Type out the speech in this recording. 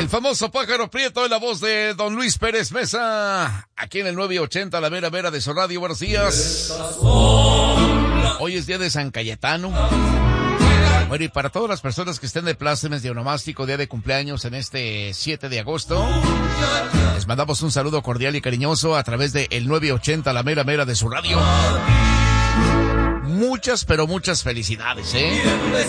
famoso Pájaro Prieto en la voz de don Luis Pérez Mesa, aquí en el 980, la mera mera de su radio. Buenos días. Hoy es día de San Cayetano. Bueno, y para todas las personas que estén de plácemes, de onomástico, día de cumpleaños en este 7 de agosto, les mandamos un saludo cordial y cariñoso a través de el 980, la mera mera de su radio. Muchas, pero muchas felicidades,